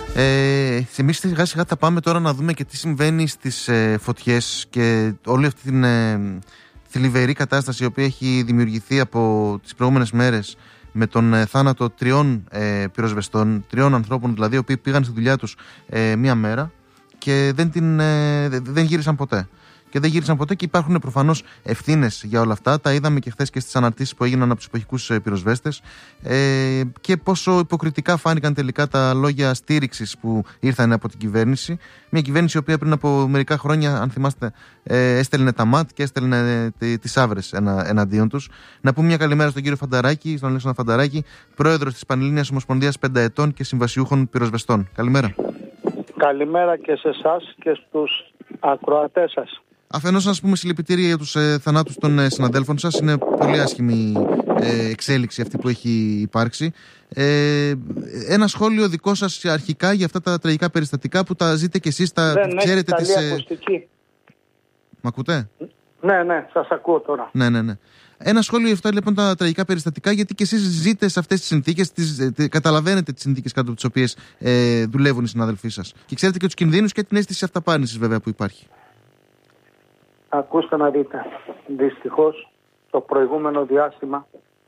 Εμείς σιγά σιγά θα πάμε τώρα να δούμε και τι συμβαίνει στις φωτιές και όλη αυτή την θλιβερή κατάσταση η οποία έχει δημιουργηθεί από τις προηγούμενες μέρες με τον θάνατο 3 πυροσβεστών, 3 ανθρώπων δηλαδή, οι οποίοι πήγαν στη δουλειά τους μία μέρα και δεν γύρισαν ποτέ. Και δεν γύρισαν ποτέ και υπάρχουν προφανώς ευθύνες για όλα αυτά. Τα είδαμε και χθες και στις αναρτήσεις που έγιναν από τους εποχικούς πυροσβέστες και πόσο υποκριτικά φάνηκαν τελικά τα λόγια στήριξης που ήρθαν από την κυβέρνηση. Μια κυβέρνηση η οποία πριν από μερικά χρόνια, αν θυμάστε, έστελνε τα ΜΑΤ και έστελνε τις άβρες εναντίον τους. Να πούμε μια καλημέρα στον κύριο Φανταράκη, στον Αλέξανδρο Φανταράκη, πρόεδρος της Πανελλήνιας Ομοσπονδίας Πενταετών και Συμβασιούχων Πυροσβεστών. Καλημέρα. Καλημέρα και σε εσάς και στους ακροατές σας. Αφενός να σας πούμε συλληπιτήρια για τους θανάτους των συναδέλφων σας. Είναι πολύ άσχημη εξέλιξη αυτή που έχει υπάρξει. Ένα σχόλιο δικό σας αρχικά για αυτά τα τραγικά περιστατικά που τα ζείτε κι εσείς, τα δεν ξέρετε τις... ακουστική. Μ' ακούτε? Ναι, σας ακούω τώρα. Ναι. Ένα σχόλιο για αυτά λοιπόν τα τραγικά περιστατικά, γιατί και εσείς ζείτε σε αυτές τις συνθήκες, καταλαβαίνετε τις συνθήκες κάτω από τις οποίες δουλεύουν οι συνάδελφοί σας. Και ξέρετε και τους κινδύνους και την αίσθηση αυταπάρνησης βέβαια που υπάρχει. Ακούστε να δείτε, δυστυχώς το προηγούμενο διάστημα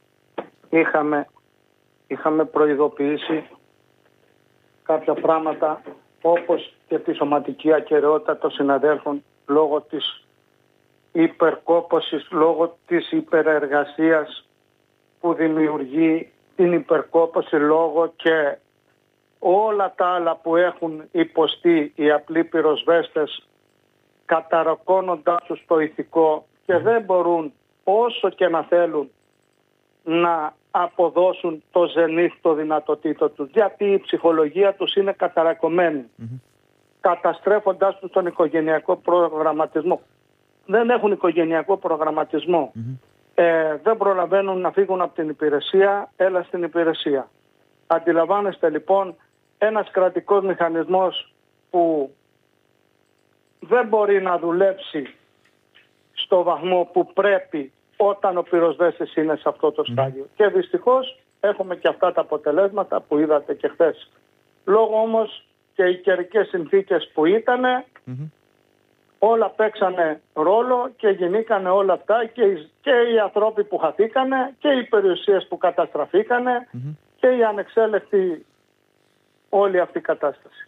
είχαμε προειδοποιήσει κάποια πράγματα, όπως και τη σωματική ακεραιότητα των συναδέλφων λόγω της υπερκόπωσης, λόγω της υπερεργασίας που δημιουργεί την υπερκόπωση, λόγω και όλα τα άλλα που έχουν υποστεί οι απλοί πυροσβέστες, καταρακώνοντας τους το ηθικό και δεν μπορούν όσο και να θέλουν να αποδώσουν το ζενήθ το δυνατοτήτο τους, γιατί η ψυχολογία τους είναι καταρακωμένη, καταστρέφοντας τους τον οικογενειακό προγραμματισμό. Δεν έχουν οικογενειακό προγραμματισμό. Δεν προλαβαίνουν να φύγουν από την υπηρεσία, έλα στην υπηρεσία. Αντιλαμβάνεστε λοιπόν, ένας κρατικός μηχανισμός που δεν μπορεί να δουλέψει στο βαθμό που πρέπει όταν ο πυροσβέστης είναι σε αυτό το στάδιο. Και δυστυχώς έχουμε και αυτά τα αποτελέσματα που είδατε και χθες. Λόγω όμως και οι καιρικές συνθήκες που ήτανε, όλα παίξανε ρόλο και γεννήκανε όλα αυτά και οι ανθρώποι που χαθήκανε και οι περιουσίες που καταστραφήκανε και η ανεξέλεκτη όλη αυτή η κατάσταση.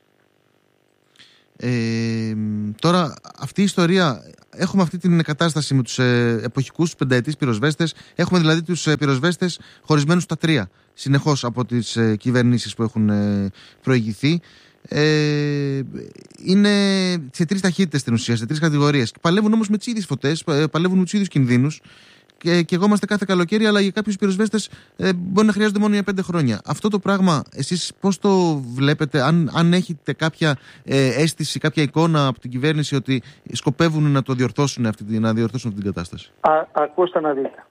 Τώρα αυτή η ιστορία, έχουμε αυτή την κατάσταση με τους εποχικούς πενταετής πυροσβέστες. Έχουμε δηλαδή τους πυροσβέστες χωρισμένους στα 3 συνεχώς από τις κυβερνήσεις που έχουν προηγηθεί. Είναι σε 3 ταχύτητες στην ουσία, σε 3 κατηγορίες. Παλεύουν όμως με τις ίδιες φωτές, παλεύουν με τους ίδιους κινδύνους. Και εγώ είμαστε κάθε καλοκαίρι, αλλά για κάποιους πυροσβέστες μπορεί να χρειάζονται μόνο για 5 χρόνια. Αυτό το πράγμα, εσείς πώς το βλέπετε, αν έχετε κάποια αίσθηση, κάποια εικόνα από την κυβέρνηση ότι σκοπεύουν να το διορθώσουν αυτή την κατάσταση? Ακούστε να δείτε.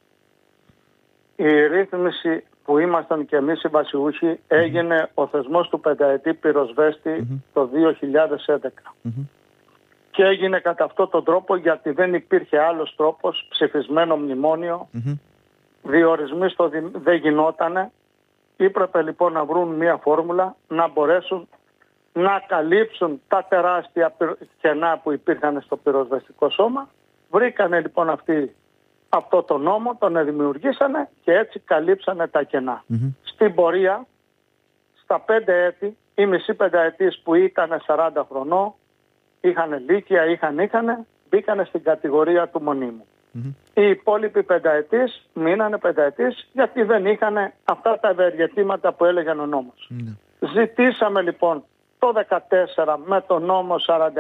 Η ρύθμιση που ήμασταν και εμείς οι βασιούχοι έγινε ο θεσμός του πενταετή πυροσβέστη το 2011. Και έγινε κατά αυτόν τον τρόπο γιατί δεν υπήρχε άλλος τρόπος, ψηφισμένο μνημόνιο, διορισμοί δεν γινότανε. Έπρεπε λοιπόν να βρουν μια φόρμουλα να μπορέσουν να καλύψουν τα τεράστια κενά που υπήρχαν στο πυροσβεστικό σώμα. Βρήκανε λοιπόν αυτό το νόμο, τον δημιουργήσανε και έτσι καλύψανε τα κενά. Στην πορεία, στα 5 έτη, οι μισοί πενταετής που ήταν 40 χρονών, είχαν λύκεια, μπήκανε στην κατηγορία του μονίμου. Οι υπόλοιποι πενταετής μείνανε πενταετής γιατί δεν είχαν αυτά τα ευεργετήματα που έλεγε ο νόμος. Ζητήσαμε λοιπόν το 2014 με το νόμο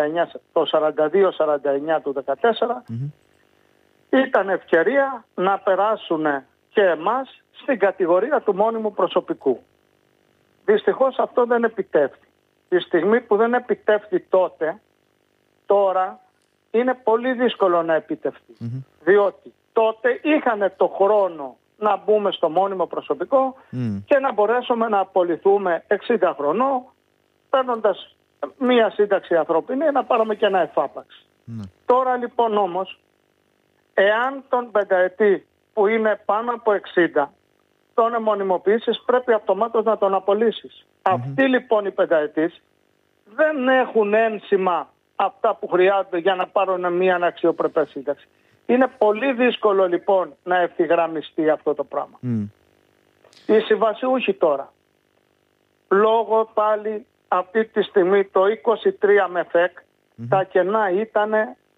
42-49 του 2014 ήταν ευκαιρία να περάσουν και εμάς στην κατηγορία του μόνιμου προσωπικού. Δυστυχώς αυτό δεν επιτεύχθη. Τη στιγμή που δεν επιτεύχθη τότε, τώρα είναι πολύ δύσκολο να επιτευχθεί. Διότι τότε είχαν το χρόνο να μπούμε στο μόνιμο προσωπικό και να μπορέσουμε να απολυθούμε 60 χρονών παίρνοντας μία σύνταξη ανθρωπινή να πάρουμε και ένα εφάπαξ. Τώρα λοιπόν όμως, εάν τον πενταετή που είναι πάνω από 60 τον μονιμοποιήσεις, πρέπει αυτομάτως να τον απολύσεις. Αυτοί λοιπόν οι πενταετής δεν έχουν ένσημα αυτά που χρειάζονται για να πάρουν μια αξιοπρεπή σύνταξη. Είναι πολύ δύσκολο λοιπόν να ευθυγραμμιστεί αυτό το πράγμα. Οι συμβασιούχοι τώρα, λόγω πάλι αυτή τη στιγμή το 23 με ΦΕΚ, τα κενά ήταν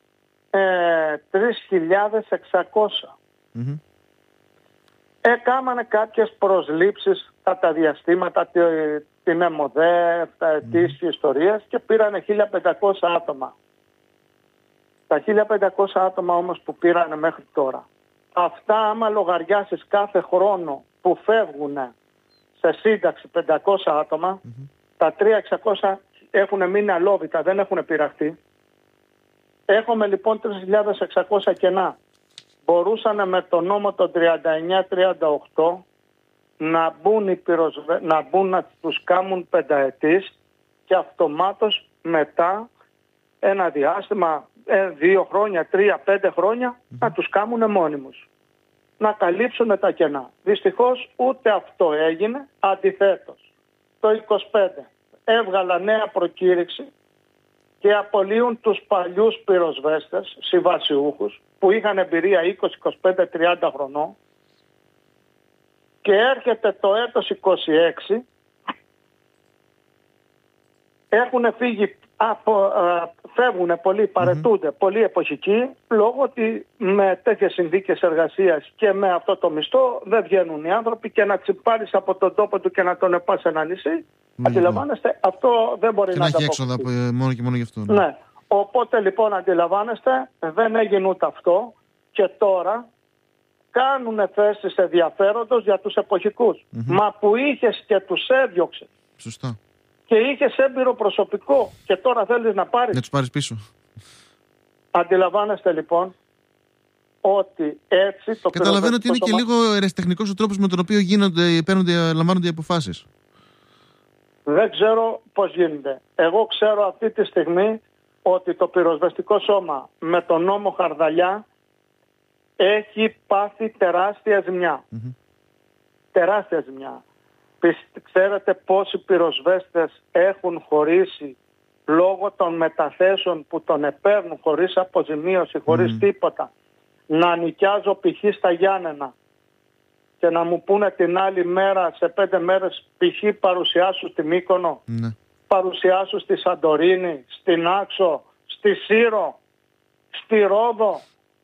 3.600. Έκαναν κάποιες προσλήψεις κατά διαστήματα, την ΕΜΟΔΕ, τα ετήσιες ιστορίες και πήρανε 1.500 άτομα. Τα 1.500 άτομα όμως που πήρανε μέχρι τώρα, αυτά άμα λογαριάσεις κάθε χρόνο που φεύγουν σε σύνταξη 500 άτομα, τα 3.600 έχουν μείνει αλόβητα, δεν έχουν πειραχτεί. Έχουμε λοιπόν 3.600 κενά. Μπορούσαν με το νόμο το 39-38 να μπουν να τους κάνουν πενταετής και αυτομάτως μετά ένα διάστημα 2 χρόνια, 3-5 χρόνια να τους κάνουν μόνιμους. Να καλύψουν τα κενά. Δυστυχώς ούτε αυτό έγινε. Αντιθέτως, το 25 έβγαλα νέα προκήρυξη και απολύουν τους παλιούς πυροσβέστες, συμβασιούχους, που είχαν εμπειρία 20, 25, 30 χρονών, και έρχεται το έτος 26, έχουν φύγει, φεύγουν πολλοί, παρετούνται πολλοί εποχικοί, λόγω ότι με τέτοιες συνθήκες εργασίας και με αυτό το μισθό δεν βγαίνουν οι άνθρωποι, και να τσιπάρεις από τον τόπο του και να τον πας σε ένα νησί, αντιλαμβάνεστε, αυτό δεν μπορεί να έχει έξοδα μόνο και μόνο γι' αυτό. Ναι. Οπότε λοιπόν αντιλαμβάνεστε, δεν έγινε ούτε αυτό, και τώρα κάνουν θέσεις ενδιαφέροντος για τους εποχικούς. Μα που είχες και τους έδιωξες. Σωστά. Και είχες έμπειρο προσωπικό και τώρα θέλεις να πάρεις. Να τους πάρεις πίσω. Αντιλαμβάνεστε λοιπόν ότι έτσι το καταλαβαίνω ότι είναι και λίγο ερασιτεχνικός ο τρόπος με τον οποίο λαμβάνονται οι αποφάσεις. Δεν ξέρω πώς γίνεται. Εγώ ξέρω αυτή τη στιγμή ότι το πυροσβεστικό σώμα με τον νόμο Χαρδαλιά έχει πάθει τεράστια ζημιά. Τεράστια ζημιά. Ξέρετε πόσοι πυροσβέστες έχουν χωρίσει λόγω των μεταθέσεων που τον επέρνουν χωρίς αποζημίωση, χωρίς τίποτα, να νοικιάζω π.χ. στα Γιάννενα και να μου πούνε την άλλη μέρα, σε 5 μέρες, π.χ. παρουσιάσου στη Μύκονο, παρουσιάσου στη Σαντορίνη, στην Άξο, στη Σύρο, στη Ρόδο.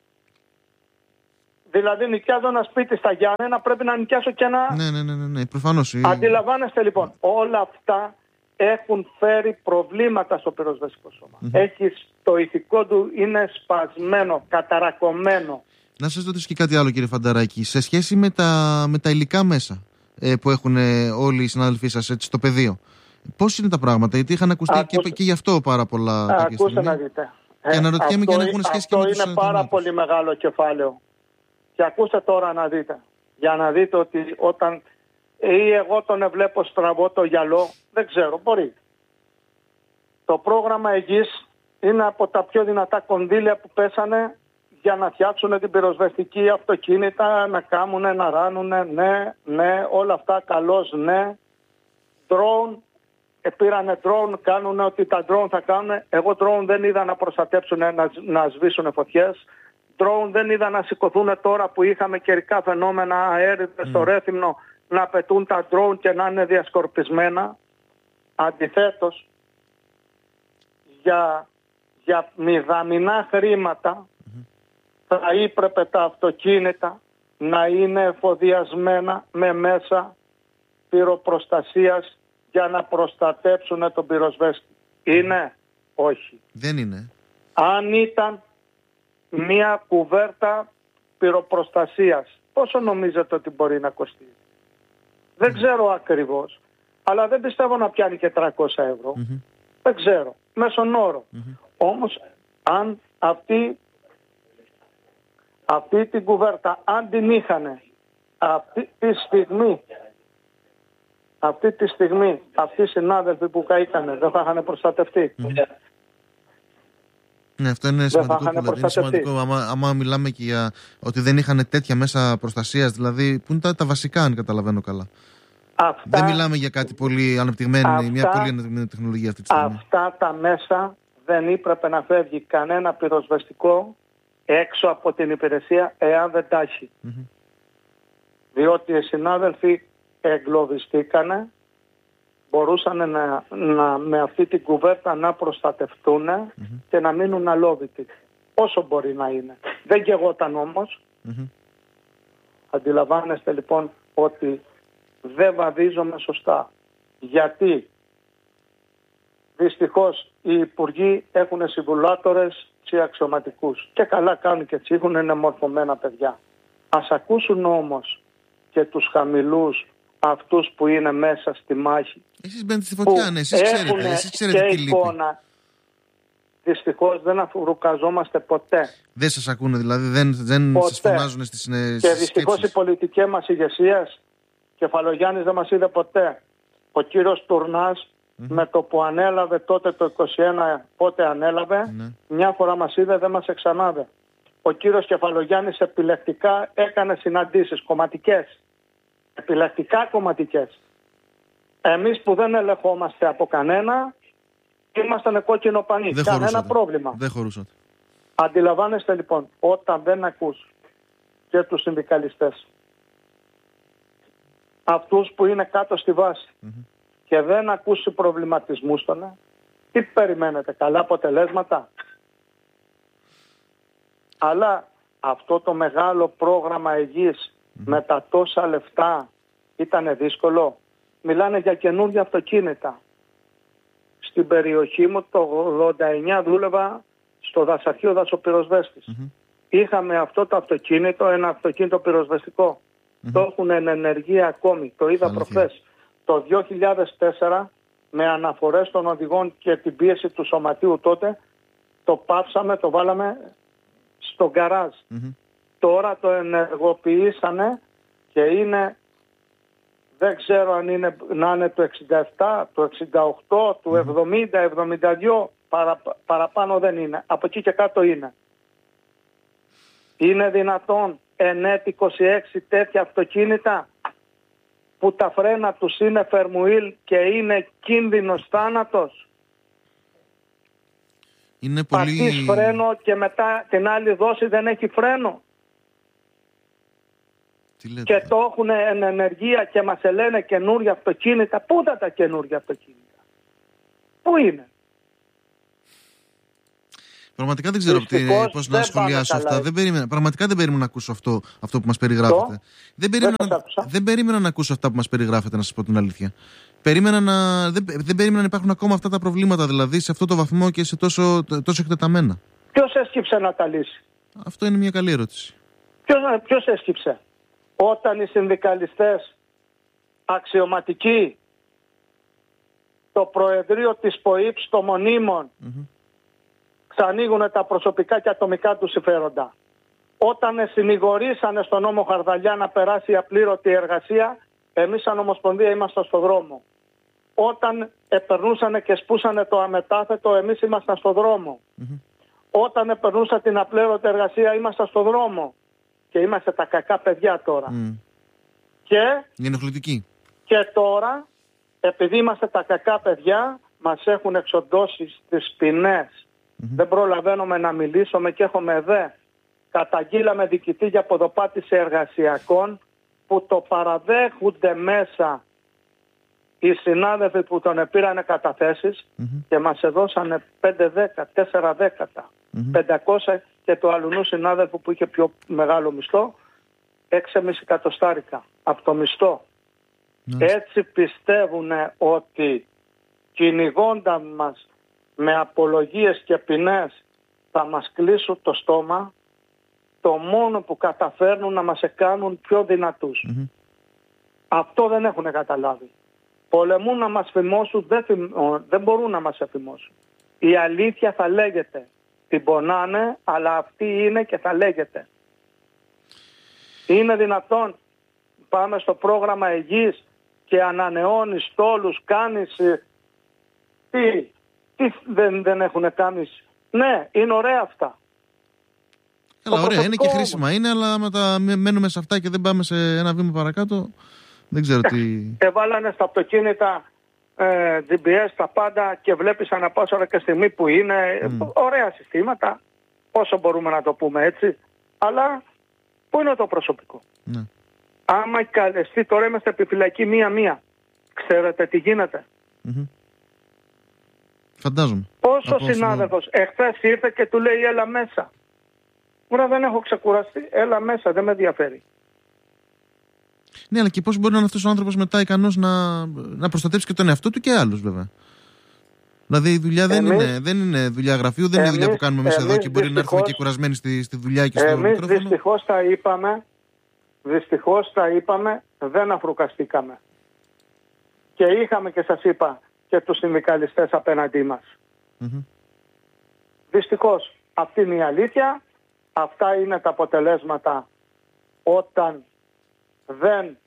Δηλαδή νοικιάζω ένα σπίτι στα Γιάννενα, πρέπει να νοικιάσω και ένα... Ναι, προφανώς. Αντιλαμβάνεστε λοιπόν, όλα αυτά έχουν φέρει προβλήματα στο πυροσβεστικό σώμα. Το ηθικό του είναι σπασμένο, καταρακωμένο. Να σας ρωτήσω και κάτι άλλο, κύριε Φανταράκη, σε σχέση με τα υλικά μέσα που έχουν όλοι οι συνάδελφοί σας στο πεδίο. Πώς είναι τα πράγματα, γιατί είχαν ακουστεί και γι' αυτό πάρα πολλά. Ακούστε να δείτε. Και αναρωτιέμαι και αν έχουν σχέση και με τους... Αυτό είναι πάρα πολύ μεγάλο κεφάλαιο. Και ακούστε τώρα να δείτε. Για να δείτε ότι όταν ή εγώ τον βλέπω στραβό το γυαλό, δεν ξέρω, μπορεί. Το πρόγραμμα Αιγής είναι από τα πιο δυνατά κονδύλια που πέσανε για να φτιάξουν την πυροσβεστική αυτοκίνητα, να κάνουν, να ράνουν, ναι, όλα αυτά καλώς, ναι. Drone, πήρανε drone, κάνουν ότι τα drone θα κάνουν. Εγώ drone δεν είδα να προστατέψουν, να σβήσουν φωτιές. Drone δεν είδα να σηκωθούν τώρα που είχαμε καιρικά φαινόμενα, αέριδες στο Ρέθυμνο, να πετούν τα drone και να είναι διασκορπισμένα. Αντιθέτως, για μηδαμινά χρήματα θα έπρεπε τα αυτοκίνητα να είναι εφοδιασμένα με μέσα πυροπροστασίας για να προστατέψουν τον πυροσβέστη. Είναι? Όχι. Δεν είναι. Αν ήταν μια κουβέρτα πυροπροστασίας, πόσο νομίζετε ότι μπορεί να κοστίζει? Δεν ξέρω ακριβώς, αλλά δεν πιστεύω να πιάνει και 300 ευρώ. Δεν ξέρω, μέσον όρο. Όμως αν αυτή την κουβέρτα, αν την είχαν αυτή τη στιγμή αυτοί οι συνάδελφοι που καήκανε, δεν θα είχαν προστατευτεί. Ναι, αυτό είναι σημαντικό. Είναι σημαντικό. Άμα μιλάμε και για ότι δεν είχαν τέτοια μέσα προστασίας, δηλαδή που είναι τα βασικά, αν καταλαβαίνω καλά. Δεν μιλάμε για κάτι πολύ αναπτυγμένη, μια πολύ αναπτυγμένη τεχνολογία αυτή τη στιγμή. Αυτά τα μέσα δεν έπρεπε να φεύγει κανένα πυροσβεστικό έξω από την υπηρεσία εάν δεν τα έχει. Διότι οι συνάδελφοι εγκλωβιστήκανε, μπορούσαν με αυτή την κουβέρτα να προστατευτούν και να μείνουν αλόβητοι. Όσο μπορεί να είναι. Δεν γεγόταν όμως. Αντιλαμβάνεστε λοιπόν ότι δεν βαδίζομαι σωστά. Γιατί δυστυχώς οι υπουργοί έχουν συμβουλάτορες και αξιωματικούς. Και καλά κάνουν και έτσι, είναι μορφωμένα παιδιά. Ας ακούσουν όμως και τους χαμηλούς, αυτούς που είναι μέσα στη μάχη. Εσείς μπαίνετε στη φωτιά, ναι, εσείς ξέρετε τι λείπει. Δυστυχώς δεν αφουρουκαζόμαστε ποτέ. Δεν σας ακούνε δηλαδή, δεν σας φωνάζουν στις σκέψεις. Και δυστυχώς η πολιτική μας ηγεσία, Κεφαλογιάννης δεν μας είδε ποτέ. Ο κύριος Τουρνάς με το που ανέλαβε τότε το 21, πότε ανέλαβε, μια φορά μας είδε, δεν μας εξανάδε. Ο κύριος Κεφαλογιάννης επιλεκτικά έκανε συναντήσεις κομματικές. Επιλεκτικά κομματικές. Εμείς που δεν ελεγχόμαστε από κανένα, ήμασταν κόκκινο πανί. Κανένα πρόβλημα. Δεν χωρούσατε. Αντιλαμβάνεστε λοιπόν, όταν δεν ακούς και τους συνδικαλιστές, αυτούς που είναι κάτω στη βάση και δεν ακούς τους προβληματισμούς των, τι περιμένετε, καλά αποτελέσματα? Αλλά αυτό το μεγάλο πρόγραμμα υγιής με τα τόσα λεφτά ήταν δύσκολο. Μιλάνε για καινούργια αυτοκίνητα. Στην περιοχή μου το 89 δούλευα στο δασαρχείο δασοπυροσβέστης. Είχαμε αυτό το αυτοκίνητο, ένα αυτοκίνητο πυροσβεστικό. Το έχουν εν ενεργεία ακόμη. Το είδα προχθές. Το 2004 με αναφορές των οδηγών και την πίεση του σωματείου τότε το πάψαμε, το βάλαμε στο γκαράζ. Τώρα το ενεργοποιήσανε και είναι, δεν ξέρω αν είναι να είναι το 67, το 68, το 70, 72, παραπάνω δεν είναι. Από εκεί και κάτω είναι. Είναι δυνατόν ενέτη 26 τέτοια αυτοκίνητα που τα φρένα τους είναι φερμουίλ και είναι κίνδυνος θάνατος? Είναι πολύ... Πατείς φρένο και μετά την άλλη δόση δεν έχει φρένο. Και το έχουν εν ενεργεία και μας λένε καινούργια αυτοκίνητα. Πού ήταν τα καινούργια αυτοκίνητα? Πού είναι? Πραγματικά δεν ξέρω πώς να σχολιάσω αυτά. Πραγματικά δεν περίμενα να ακούσω αυτό που μας περιγράφετε. Δεν περίμενα να ακούσω αυτά που μας περιγράφετε, να σας πω την αλήθεια. Δεν περίμενα να υπάρχουν ακόμα αυτά τα προβλήματα, δηλαδή σε αυτό το βαθμό και σε τόσο εκτεταμένα. Ποιος έσκυψε να τα λύσει? Αυτό είναι μια καλή ερώτηση. Ποιος έσκυψε? Όταν οι συνδικαλιστές αξιωματικοί, το Προεδρείο της ΠΟΗΠ των Μονίμων, ξανοίγουν τα προσωπικά και ατομικά του συμφέροντα. Όταν συνηγορήσανε στον νόμο Χαρδαλιά να περάσει η απλήρωτη εργασία, εμείς σαν Ομοσπονδία ήμασταν στο δρόμο. Όταν επερνούσανε και σπούσανε το αμετάθετο, εμείς ήμασταν στο δρόμο. Όταν επερνούσαν την απλήρωτη εργασία, ήμασταν στο δρόμο. Και είμαστε τα κακά παιδιά τώρα. Και είναι ενοχλητική. Και τώρα, επειδή είμαστε τα κακά παιδιά, μας έχουν εξοντώσει στις ποινές. Δεν προλαβαίνουμε να μιλήσουμε και έχουμε καταγγείλαμε διοικητή για ποδοπάτηση εργασιακών που το παραδέχονται μέσα οι συνάδελφοι που τον πήρανε καταθέσεις και μας έδωσανε 4 δέκατα, 500 και το αλλουνού συνάδελφο που είχε πιο μεγάλο μισθό 6,5 εκατοστάρικα από το μισθό. Έτσι πιστεύουν ότι κυνηγώντα μας με απολογίες και ποινές θα μας κλείσουν το στόμα. Το μόνο που καταφέρνουν να μας κάνουν πιο δυνατούς. Αυτό δεν έχουν καταλάβει. Πολεμούν να μας φημώσουν, δεν μπορούν να μας εφημώσουν. Η αλήθεια θα λέγεται. Την πονάνε, αλλά αυτή είναι και θα λέγεται. Είναι δυνατόν πάμε στο πρόγραμμα υγιής και ανανεώνεις τόλους, κάνεις... Τι δεν έχουν κάνει? Ναι, είναι ωραία αυτά. Καλά, ωραία, είναι και χρήσιμα είναι, αλλά άμα μένουμε σε αυτά και δεν πάμε σε ένα βήμα παρακάτω, Δεν ξέρω τι... Εβάλανε στα αυτοκίνητα GPS τα πάντα και βλέπεις ανά πάσα ώρα και στιγμή που είναι. Ωραία συστήματα, όσο μπορούμε να το πούμε έτσι. Αλλά πού είναι το προσωπικό? Ναι. Άμα καλεστεί, τώρα είμαστε επιφυλακή μία-μία. Ξέρετε τι γίνεται? Φαντάζομαι. Πόσο συνάδελφος εχθές ήρθε και του λέει έλα μέσα. Τώρα δεν έχω ξεκουραστεί, έλα μέσα, δεν με ενδιαφέρει. Ναι, αλλά και πώς μπορεί να είναι αυτός ο άνθρωπος μετά ικανός να προστατεύσει και τον εαυτό του και άλλους, βέβαια. Δηλαδή η δουλειά δεν είναι δουλειά γραφείου, δεν είναι δουλειά που κάνουμε εμείς εδώ και μπορεί να έρθουμε και κουρασμένοι στη δουλειά και στο μικρόφωνο. Εμείς δυστυχώς τα είπαμε, δεν αφρουκαστήκαμε. Και είχαμε και σας είπα και τους συνδικαλιστές απέναντί μας. Δυστυχώς, αυτή είναι η αλήθεια. Αυτά είναι τα αποτελέσματα όταν δεν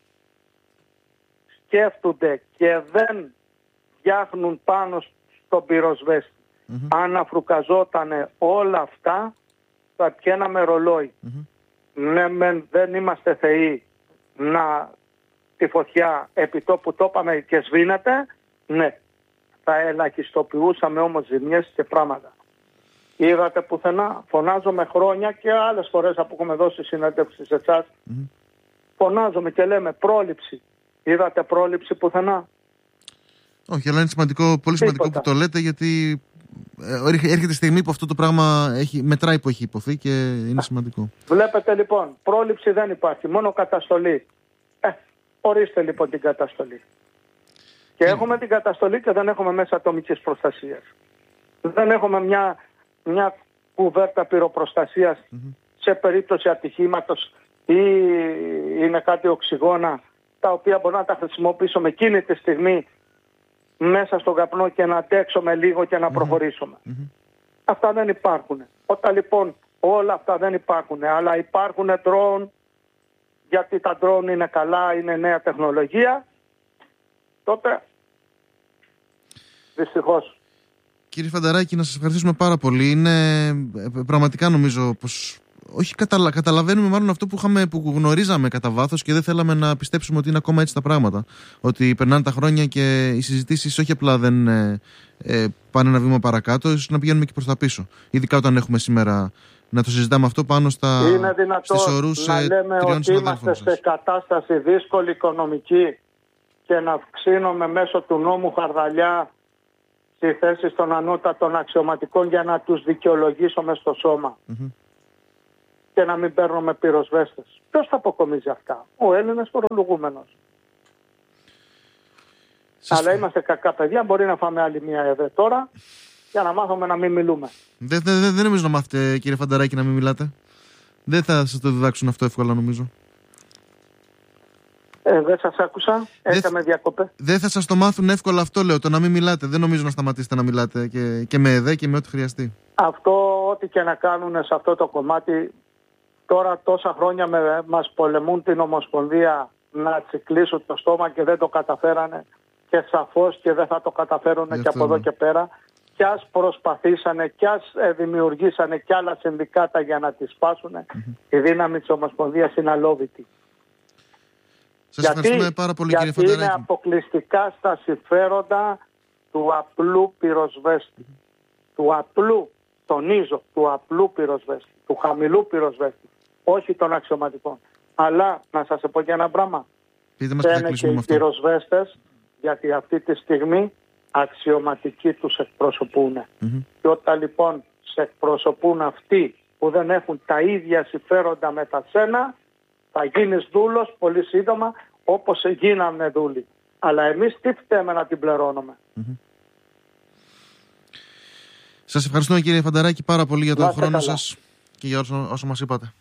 σκέφτονται και δεν φτιάχνουν πάνω στον πυροσβέστη. Αν αφρουκαζότανε όλα αυτά, θα πιέναμε ρολόι. Ναι, δεν είμαστε θεοί να τη φωτιά επιτόπου το είπαμε και σβήνεται. Ναι, θα ελαχιστοποιούσαμε όμως ζημιές και πράγματα. Είδατε πουθενά? Φωνάζομαι χρόνια και άλλες φορές που έχουμε δώσει συνέντευξη σε εσάς. Φωνάζομαι και λέμε πρόληψη. Είδατε πρόληψη πουθενά? Όχι, αλλά είναι σημαντικό, πολύ σημαντικό που το λέτε, γιατί έρχεται η στιγμή που αυτό το πράγμα μετράει που έχει υποθεί και είναι σημαντικό. Βλέπετε λοιπόν, πρόληψη δεν υπάρχει, μόνο καταστολή. Ορίστε λοιπόν την καταστολή. Και έχουμε την καταστολή και δεν έχουμε μέσα ατομικής προστασίας. Δεν έχουμε μια κουβέρτα πυροπροστασίας σε περίπτωση ατυχήματος ή είναι κάτι οξυγόνα τα οποία μπορώ να τα χρησιμοποιήσουμε εκείνη τη στιγμή μέσα στον καπνό και να αντέξουμε λίγο και να προχωρήσουμε. Αυτά δεν υπάρχουν. Όταν λοιπόν όλα αυτά δεν υπάρχουν, αλλά υπάρχουν drone, γιατί τα drone είναι καλά, είναι νέα τεχνολογία, τότε δυστυχώς. Κύριε Φανταράκη, να σας ευχαριστήσουμε πάρα πολύ. Είναι πραγματικά, νομίζω πως όχι, καταλαβαίνουμε μάλλον αυτό που γνωρίζαμε κατά βάθος και δεν θέλαμε να πιστέψουμε ότι είναι ακόμα έτσι τα πράγματα. Ότι περνάνε τα χρόνια και οι συζητήσεις όχι απλά δεν πάνε ένα βήμα παρακάτω, ίσως να πηγαίνουμε και προς τα πίσω. Ειδικά όταν έχουμε σήμερα να το συζητάμε αυτό πάνω στις ορούς να λέμε ότι είμαστε σε κατάσταση δύσκολη οικονομική και να ξύνουμε μέσω του νόμου χαρδαλιά στη θέση των ανώτατων αξιωματικών για να τους δικαιολογήσουμε στο σώμα. Και να μην παίρνουμε πυροσβέστες. Ποιος θα αποκομίζει αυτά? Ο Έλληνας φορολογούμενος. Αλλά είμαστε κακά παιδιά, μπορεί να φάμε άλλη μία εδώ τώρα για να μάθουμε να μην μιλούμε. Δεν νομίζω να μάθετε, κύριε Φανταράκη, να μην μιλάτε. Δεν θα σας το διδάξουν αυτό εύκολα, νομίζω. Δεν σας άκουσα, έκαμε διακοπές. Δεν θα σας το μάθουν εύκολα αυτό, λέω, το να μην μιλάτε. Δεν νομίζω να σταματήσετε να μιλάτε και με ΕΔΕ και με ό,τι χρειαστεί. Αυτό, ό,τι και να κάνουν σε αυτό το κομμάτι, τώρα τόσα χρόνια μας πολεμούν την Ομοσπονδία να τσικλίσουν το στόμα και δεν το καταφέρανε και σαφώς και δεν θα το καταφέρουν και από εδώ και πέρα. Κι ας προσπαθήσανε, κι ας δημιουργήσανε κι άλλα συνδικάτα για να τις σπάσουν, η δύναμη της Ομοσπονδίας είναι αλόβητη. Σας ευχαριστούμε πάρα πολύ, κύριε Φανταράκη. Γιατί είναι αποκλειστικά στα συμφέροντα του απλού πυροσβέστη. Του απλού, τονίζω, του απλού πυροσβέστη, του χαμηλού πυροσβέστη, όχι των αξιωματικών. Αλλά να σας πω και ένα πράγμα. Φταίνε και οι πυροσβέστες, γιατί αυτή τη στιγμή αξιωματικοί τους εκπροσωπούν. Και όταν λοιπόν σε εκπροσωπούν αυτοί που δεν έχουν τα ίδια συμφέροντα με τα σένα, θα γίνεις δούλος πολύ σύντομα όπως γίνανε δούλοι. Αλλά εμείς τι φταίμε να την πληρώνουμε? Σας ευχαριστούμε, κύριε Φανταράκη, πάρα πολύ για τον χρόνο σας και για όσο μας είπατε.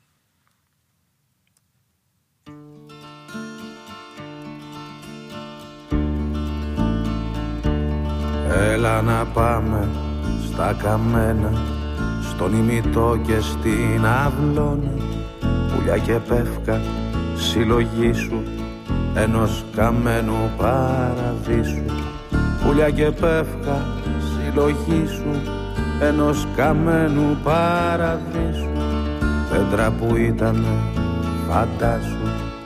Έλα να πάμε στα καμένα, στον ημιτό και στην αυλώνα, πουλιά και πεύκα συλλογή σου ενός καμένου παραδείσου. Πουλιά και πεύκα συλλογή σου ενός καμένου παραδείσου. Πέτρα που ήτανε φαντάσου